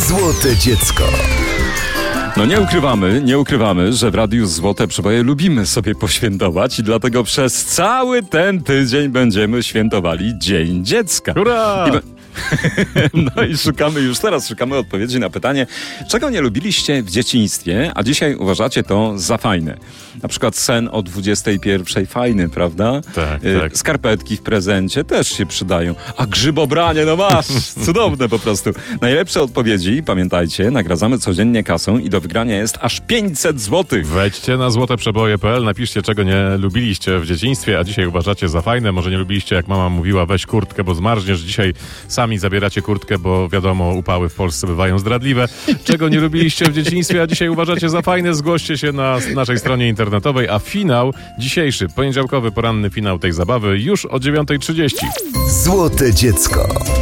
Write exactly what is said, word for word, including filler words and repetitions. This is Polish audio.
Złote dziecko. No nie ukrywamy, nie ukrywamy, że w Radiu Złote Przeboje lubimy sobie poświętować i dlatego przez cały ten tydzień będziemy świętowali Dzień Dziecka. Hurra! I be- No i szukamy, już teraz szukamy odpowiedzi na pytanie, czego nie lubiliście w dzieciństwie, a dzisiaj uważacie to za fajne. Na przykład sen o dwudziestej pierwszej fajny, prawda? Tak, Y, tak. Skarpetki w prezencie też się przydają. A grzybobranie, no masz! Cudowne po prostu. Najlepsze odpowiedzi, pamiętajcie, nagradzamy codziennie kasą i do wygrania jest aż pięćset złotych. Wejdźcie na złoteprzeboje kropka p l, napiszcie, czego nie lubiliście w dzieciństwie, a dzisiaj uważacie za fajne. Może nie lubiliście, jak mama mówiła, weź kurtkę, bo zmarzniesz. Dzisiaj sami zabieracie kurtkę, bo wiadomo, upały w Polsce bywają zdradliwe. Czego nie lubiliście w dzieciństwie, a dzisiaj uważacie za fajne, zgłoście się na naszej stronie internetowej, a finał, dzisiejszy, poniedziałkowy, poranny finał tej zabawy już o dziewiątej trzydzieści. Złote dziecko.